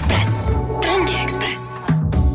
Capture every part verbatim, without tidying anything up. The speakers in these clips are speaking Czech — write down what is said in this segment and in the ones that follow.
Express. Trendy Express.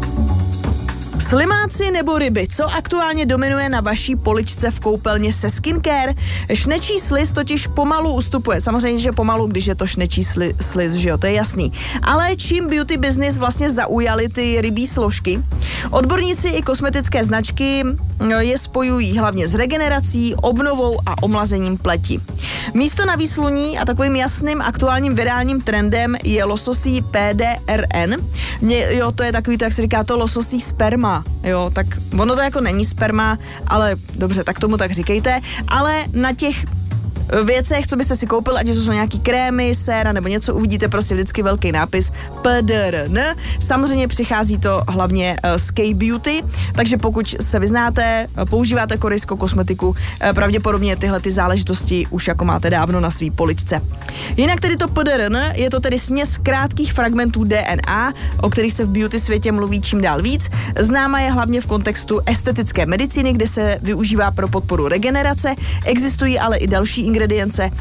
Slimáci nebo ryby, co aktuálně dominuje na vaší poličce v koupelně se skincare? Šnečí sliz totiž pomalu ustupuje. Samozřejmě, že pomalu, když je to šnečí sli, sliz, že jo, to je jasný. Ale čím beauty business vlastně zaujaly ty rybí složky? Odborníci i kosmetické značky je spojují hlavně s regenerací, obnovou a omlazením pleti. Místo na výsluní a takovým jasným aktuálním virálním trendem je lososí P D R N. Mě, jo, to je takový, to jak se říká, to lososí sperma. Jo, tak ono to jako není sperma, ale dobře, tak tomu tak říkejte. Ale na těch věcech, co byste si koupili, ať to jsou nějaký krémy, séra nebo něco, uvidíte prostě vždycky velký nápis P D R N. Samozřejmě přichází to hlavně z K-Beauty, takže pokud se vyznáte, používáte korejskou kosmetiku, pravděpodobně tyhle ty záležitosti už jako máte dávno na svý poličce. Jinak tedy to P D R N je to tedy směs krátkých fragmentů D N A, o kterých se v beauty světě mluví čím dál víc. Známa je hlavně v kontextu estetické medicíny, kde se využívá pro podporu regenerace. Existují ale i další ingredience,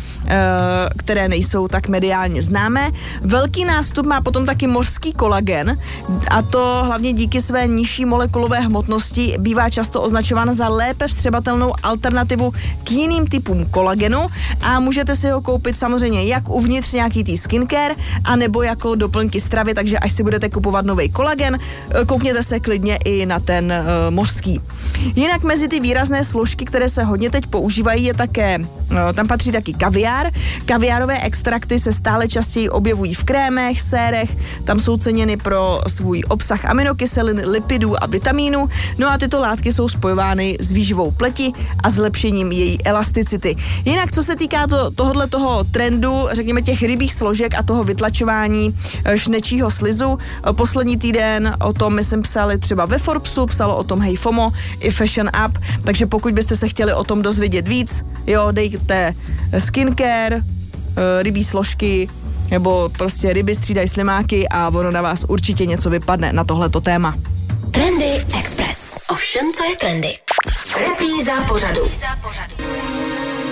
které nejsou tak mediálně známé. Velký nástup má potom taky mořský kolagen, a to hlavně díky své nižší molekulové hmotnosti bývá často označován za lépe vstřebatelnou alternativu k jiným typům kolagenu a můžete si ho koupit samozřejmě jak uvnitř nějaký tý skincare, anebo jako doplňky stravy, takže až si budete kupovat nový kolagen, koukněte se klidně i na ten uh, mořský. Jinak mezi ty výrazné složky, které se hodně teď používají, je také, uh, tam patří taky kaviár. Kaviárové extrakty se stále častěji objevují v krémech, sérech, tam jsou ceněny pro svůj obsah aminokyselin, lipidů a vitamínů, no a tyto látky jsou spojovány s výživou pleti a zlepšením její elasticity. Jinak, co se týká to, tohohle toho trendu, řekněme těch rybích složek a toho vytlačování šnečího slizu, poslední týden o tom, myslím, psali třeba ve Forbesu, psalo o tom Hey FOMO i Fashion Up, takže pokud byste se chtěli o tom dozvědět víc, jo, dejte skincare, rybí složky, nebo prostě ryby střídají slimáky a ono na vás určitě něco vypadne na tohleto téma. Trendy Express. O všem, co je trendy. Repríza pořadu.